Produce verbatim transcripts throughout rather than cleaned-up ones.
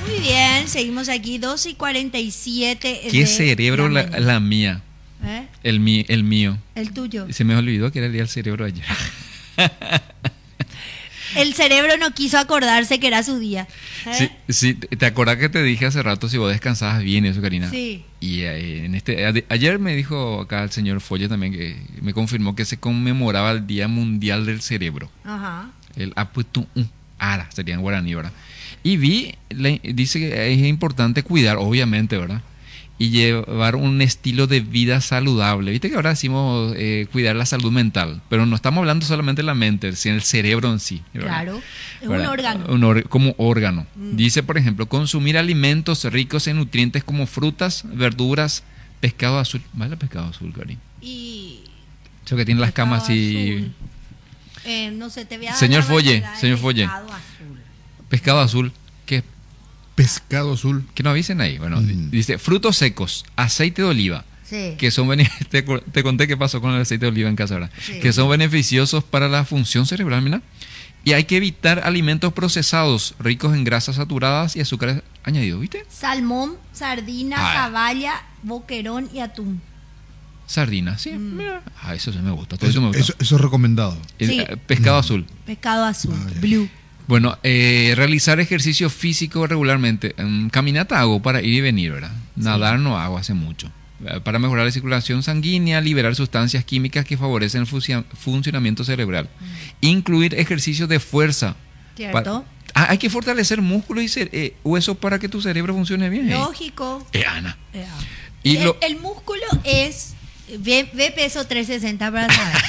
Muy bien, seguimos aquí, doce y cuarenta y siete. ¿Qué cerebro la, la, la mía? ¿Eh? El, mi, el mío. El tuyo. Se me olvidó que era el día del cerebro ayer. El cerebro no quiso acordarse que era su día. ¿Eh? Sí, sí, ¿te acordás que te dije hace rato si vos descansabas bien eso, Karina? Sí. Y eh, en este a- ayer me dijo acá el señor Folle también que me confirmó que se conmemoraba el Día Mundial del Cerebro. Ajá. El Aputu Ara sería en guaraní, ¿verdad? Y vi, le- dice que es importante cuidar, obviamente, ¿verdad? Y llevar un estilo de vida saludable. Viste que ahora decimos eh, cuidar la salud mental, pero no estamos hablando solamente de la mente, sino el cerebro en sí, ¿verdad? Claro, es un ¿Verdad? órgano. Un or- como órgano. Mm. Dice, por ejemplo, consumir alimentos ricos en nutrientes como frutas, verduras, pescado azul. ¿Vale el pescado azul, Cari? Y... Eso que tiene las pescado camas así. azul. Eh, no sé, te voy a dar Señor la Folle, variedad de señor Folle. pescado azul. Pescado azul. ¿Qué? Pescado azul. Que no avisen ahí. Bueno, Mm. dice frutos secos, aceite de oliva. Sí. Que son bene- te, cu- te conté qué pasó con el aceite de oliva en casa ahora. Sí. Que son beneficiosos para la función cerebral, mira. Y hay que evitar alimentos procesados, ricos en grasas saturadas y azúcares añadidos, ¿viste? Salmón, sardina, Ah. caballa, boquerón y atún. Sardinas, sí, Mm. mira. Ah, eso sí me gusta, todo eso Eso, me gusta. eso- eso es recomendado. El, Sí. eh, pescado azul. Pescado azul, Ah, ya. blue. Bueno, eh, realizar ejercicio físico regularmente. Mm, caminata hago para ir y venir, ¿verdad? Nadar no hago hace mucho. Eh, Para mejorar la circulación sanguínea, liberar sustancias químicas que favorecen el fusia- funcionamiento cerebral. Incluir ejercicios de fuerza. ¿Cierto? Pa- Ah, hay que fortalecer músculo y cere- eh, hueso para que tu cerebro funcione bien. ¿eh? Lógico. Eh, Ana. Eh, ah. Y el, lo- el músculo es... Ve, ve peso trescientos sesenta para saber.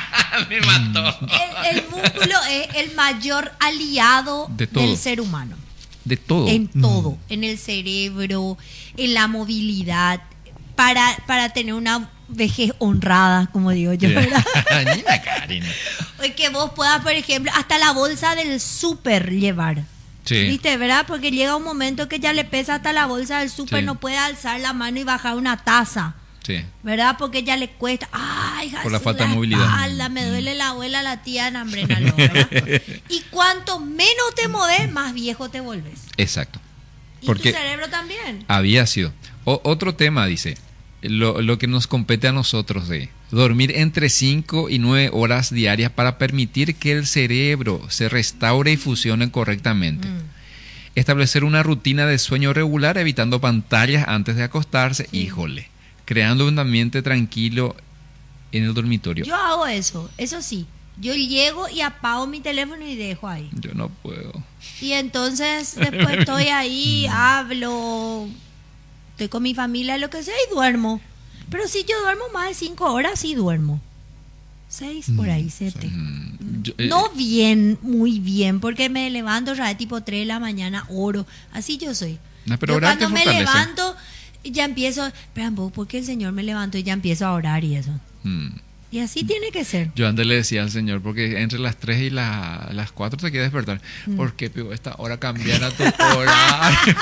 Me mató. El, el músculo es el mayor aliado De todo. del ser humano. De todo. En todo, en el cerebro, en la movilidad, para, para tener una vejez honrada, como digo yo, ¿verdad? Nina Karina. O que vos puedas, por ejemplo, hasta la bolsa del súper llevar. Sí. ¿Viste, verdad? Porque llega un momento que ya le pesa hasta la bolsa del súper, Sí. no puede alzar la mano y bajar una taza. Sí. ¿Verdad? Porque ya le cuesta. Ay, Por la Jesús, falta de movilidad. espalda, me duele la abuela, la tía en Ambrenalo, ¿verdad? Y cuanto menos te moves, más viejo te vuelves. Exacto. Y Porque tu cerebro también. había sido. O- otro tema, dice, lo, lo que nos compete a nosotros de dormir entre cinco y nueve horas diarias para permitir que el cerebro se restaure y funcione correctamente. Mm. Establecer una rutina de sueño regular evitando pantallas antes de acostarse. Sí. Híjole. Creando un ambiente tranquilo en el dormitorio. Yo hago eso, eso sí. Yo llego y apago mi teléfono y dejo ahí. Yo no puedo. Y entonces después estoy ahí, hablo, estoy con mi familia, lo que sea, y duermo. Pero si yo duermo más de cinco horas, sí duermo. Seis por ahí, siete. Mm, yo- eh, No bien, muy bien, porque me levanto ya de tipo tres de la mañana, oro. Así yo soy. No, pero Yo orar cuando te me fortalece. levanto, ya empiezo, espera, porque el Señor me levantó y ya empiezo a orar y eso. mm. Y así tiene que ser. Yo antes le decía al Señor, porque entre las tres y la- las cuatro te quieres despertar. Mm. ¿Por qué, Pío, esta hora cambiara tu horario?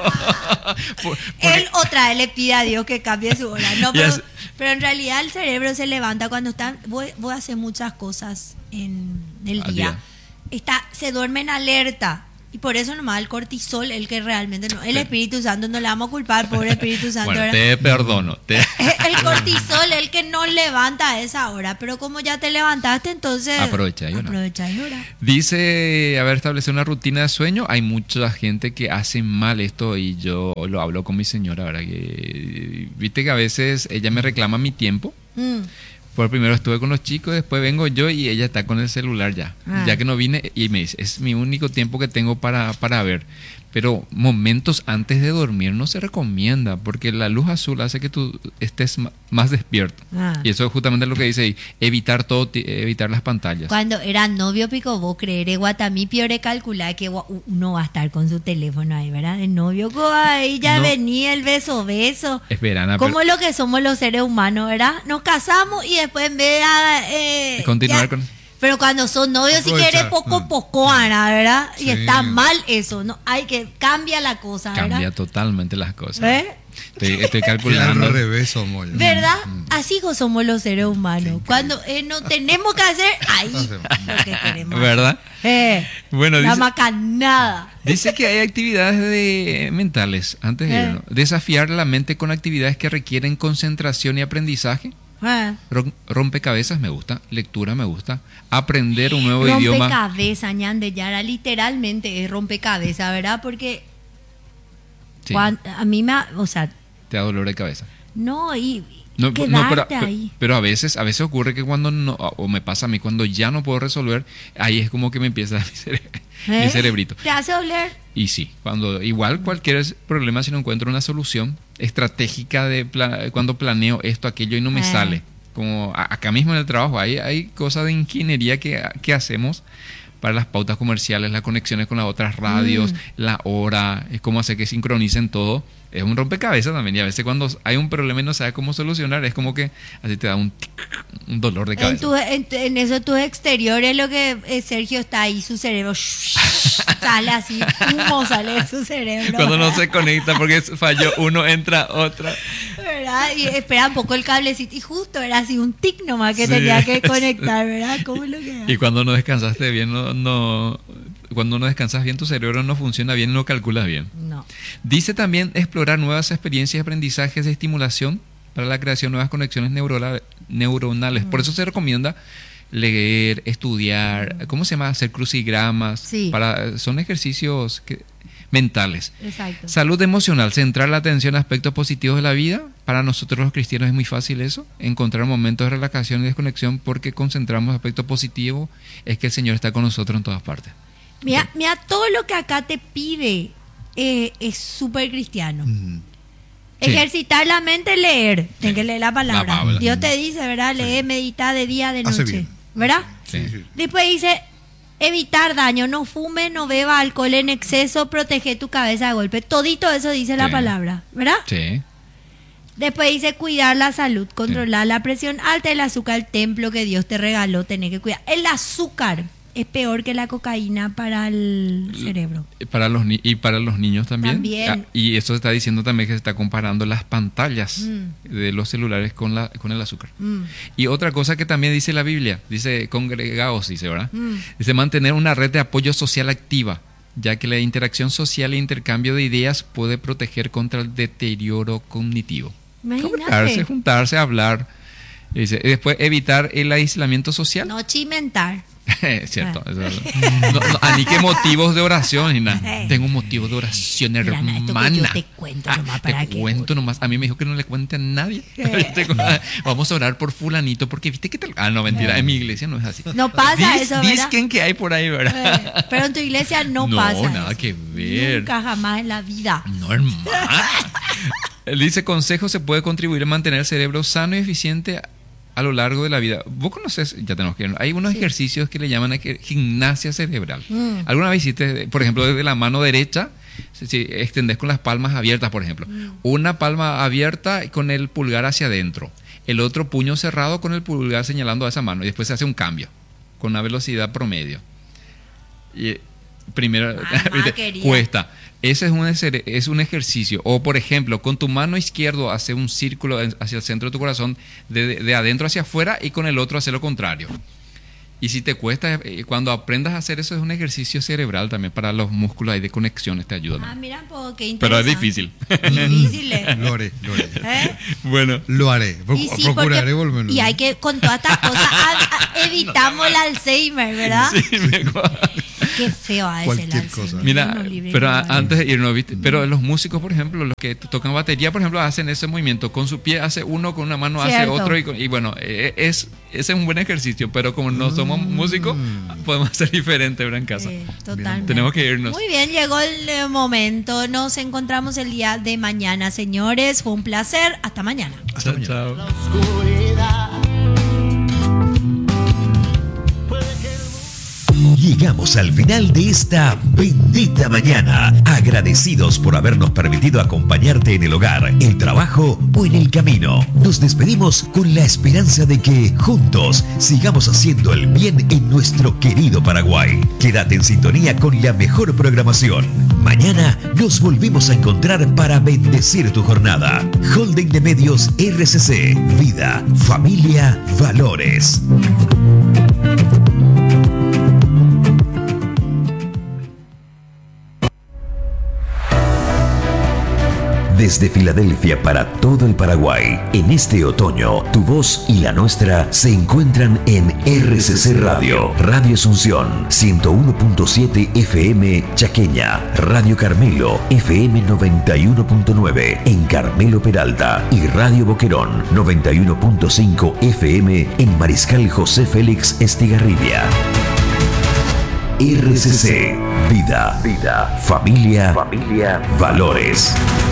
Por- porque- Él otra vez le pide a Dios que cambie su hora. No, Ya pero, sé. pero en realidad el cerebro se levanta cuando está. Voy, voy a hacer muchas cosas en el Al día. día. Está, se duerme en alerta. Y por eso nomás el cortisol, el que realmente no. El Sí. Espíritu Santo, no le vamos a culpar, pobre Espíritu Santo. bueno, ¿verdad? te perdono. Te... El cortisol, el que no levanta a esa hora. Pero como ya te levantaste, entonces. Aprovecha y ora. Aprovecha y ora. Dice, haber establecido una rutina de sueño. Hay mucha gente que hace mal esto y yo lo hablo con mi señora, ¿verdad? Que, viste que a veces ella me reclama mi tiempo. Mm. Por primero estuve con los chicos, después vengo yo y ella está con el celular ya. Ah. Ya que no vine y me dice, es mi único tiempo que tengo para, para ver. Pero momentos antes de dormir no se recomienda porque la luz azul hace que tú estés ma- más despierto. Ah. Y eso es justamente lo que dice ahí, evitar todo, ti- evitar las pantallas. Cuando era novio, pico, vos creeré guatamí, piore calcular que gua- uno va a estar con su teléfono ahí, ¿verdad? De novio, co, ahí ya No. venía el beso, beso. Espera, Ana, Como pero- lo que somos los seres humanos, ¿verdad? Nos casamos y después en vez de ah, eh, Continuar ya con- Pero cuando son novios, si Aprovechar. quieres poco, Mm. poco, Ana, ¿verdad? Y Sí. está mal eso, ¿no? Hay que, cambia la cosa, ¿verdad? Cambia totalmente las cosas. ¿Eh? Estoy, estoy Que al calculando. revés somos yo. ¿Verdad? Mm. Así somos los seres humanos. Cuando eh, no tenemos que hacer, ahí Hacemos. lo que queremos. ¿Verdad? Eh, Bueno, la dice, macanada. dice que hay actividades de, mentales, antes de Eh. irnos. Desafiar la mente con actividades que requieren concentración y aprendizaje. Eh. Rom- Rompecabezas me gusta, lectura me gusta, aprender un nuevo idioma. Rompecabezas, Ñan de Yara, literalmente es rompecabezas, ¿verdad? Porque Sí, cuan- a mí me, ha- o sea, te da dolor de cabeza. no, y No, quedarte no, pero, ahí. pero a veces, a veces ocurre que cuando no, o me pasa a mí, cuando ya no puedo resolver, ahí es como que me empieza mi, cere- ¿Eh? mi cerebrito. Te hace doler. Y sí, cuando igual cualquier problema, si no encuentro una solución estratégica de pla- cuando planeo esto, aquello y no me Eh. sale. Como a- acá mismo en el trabajo hay, hay cosas de ingeniería que, que hacemos para las pautas comerciales, las conexiones con las otras radios, Mm. la hora, es cómo hacer que sincronicen todo. Es un rompecabezas también. Y a veces cuando hay un problema y no sabes cómo solucionar, es como que así te da un, tic, un dolor de En, cabeza. tu, en, en eso tus exteriores, lo que eh, Sergio está ahí, su cerebro sale así, humo sale de su cerebro. Cuando no ¿verdad? se conecta porque falló uno, entra otro. ¿Verdad? Y espera un poco el cablecito y justo era así un tic nomás que Sí. tenía que conectar, ¿verdad? ¿Cómo lo que Y cuando no descansaste bien, no, no, cuando no descansas bien, tu cerebro no funciona bien, no calculas bien. No. Dice también explorar nuevas experiencias y aprendizajes de estimulación para la creación de nuevas conexiones neurola- neuronales. Por eso se recomienda leer, estudiar, ¿cómo se llama? Hacer crucigramas. Sí. Para, son ejercicios que- mentales. Exacto. Salud emocional, centrar la atención en aspectos positivos de la vida. Para nosotros los cristianos es muy fácil eso, encontrar momentos de relajación y desconexión porque concentramos aspectos positivos, es que el Señor está con nosotros en todas partes. Mira, mira, todo lo que acá te pide eh, es súper cristiano. Mm. Sí. Ejercitar la mente, leer. Tienes que leer la palabra. La palabra. Dios te dice, ¿verdad? Lee, medita de día, de Hace noche. bien. ¿Verdad? Sí. Sí, sí. Después dice, evitar daño, no fume, no beba alcohol en exceso, protege tu cabeza de golpe. Todito eso dice la Sí. palabra, ¿verdad? Sí. Después dice cuidar la salud, controlar la presión alta, el azúcar, el templo que Dios te regaló, tenés que cuidar. El azúcar es peor que la cocaína para el cerebro. Para los ni- y para los niños también. También. Ah, y eso está diciendo también que se está comparando las pantallas Mm. de los celulares con, la, con el azúcar. Mm. Y otra cosa que también dice la Biblia, dice congregaos, dice, ¿verdad? Mm. Dice mantener una red de apoyo social activa, ya que la interacción social e intercambio de ideas puede proteger contra el deterioro cognitivo. Juntarse, Imagínate. juntarse, hablar. Dice, y después evitar el aislamiento social. No chimentar. Es cierto. eso es verdad. No, no, ah, ni qué motivos de oración, ni nada. Eh. Tengo un motivo de oración, Mira, hermana. esto que yo te cuento nomás Ah, para te que- cuento nomás. A mí me dijo que no le cuente a nadie. Eh. Vamos a orar por fulanito, porque viste que tal. Ah, no, mentira. En mi iglesia no es así. No pasa Dis- eso, ¿verdad? Disquen que hay por ahí, ¿verdad? Eh, pero en tu iglesia no, No, pasa nada eso. que ver. Nunca jamás en la vida. No, hermano. Él dice, consejo se puede contribuir a mantener el cerebro sano y eficiente a lo largo de la vida. Vos conoces, ya tenemos que ir, hay unos Sí. ejercicios que le llaman ejer- gimnasia cerebral. Mm. ¿Alguna vez hiciste, por ejemplo, desde la mano derecha, si, si extendés con las palmas abiertas, por ejemplo, Mm. una palma abierta con el pulgar hacia adentro, el otro puño cerrado con el pulgar señalando a esa mano, y después se hace un cambio con una velocidad promedio. Y eh, primero, Mamá ¿viste? quería. Cuesta. Ese es un, ejer- es un ejercicio. O, por ejemplo, con tu mano izquierda hace un círculo en- hacia el centro de tu corazón, de, de- de adentro hacia afuera, y con el otro hace lo contrario. Y si te cuesta, eh, cuando aprendas a hacer eso, es un ejercicio cerebral también para los músculos ahí de conexiones, te ayuda. Ah, mira, pues, qué Pero es interesante. difícil. Difícil, ¿eh? Lo haré, lo haré. ¿Eh? Bueno. Lo haré. Pro- Y sí, procuraré porque- volverlo. y hay que, con todas estas cosas, a- a- evitamos el Alzheimer, ¿verdad? Sí, me acuerdo. Qué feo a veces el Cualquier Alzheimer. cosa. Mira, Dios nos libre, pero no a- vale. antes de irnos, ¿viste? Pero los músicos, por ejemplo, los que tocan batería, por ejemplo, hacen ese movimiento. Con su pie hace uno, con una mano hace Cierto. otro. Y, con- y bueno, eh, es, ese es un buen ejercicio, pero como no somos Mm. músicos, podemos hacer diferente, ¿verdad? En casa. Sí, totalmente. Tenemos que irnos. Muy bien, llegó el eh, momento. Nos encontramos el día de mañana, señores. Fue un placer. Hasta mañana. Hasta mañana. Chao. La oscuridad. Puede que el mundo Llegamos al final de esta bendita mañana, agradecidos por habernos permitido acompañarte en el hogar, el trabajo o en el camino. Nos despedimos con la esperanza de que juntos sigamos haciendo el bien en nuestro querido Paraguay. Quédate en sintonía con la mejor programación. Mañana nos volvemos a encontrar para bendecir tu jornada. Holding de Medios R C C. Vida, familia, valores. Desde Filadelfia para todo el Paraguay, en este otoño, tu voz y la nuestra se encuentran en R C C Radio, Radio Asunción, ciento uno punto siete F M Chaqueña, Radio Carmelo, F M noventa y uno punto nueve en Carmelo Peralta y Radio Boquerón, noventa y uno punto cinco F M en Mariscal José Félix Estigarribia. R C C, vida, vida, familia, familia, valores.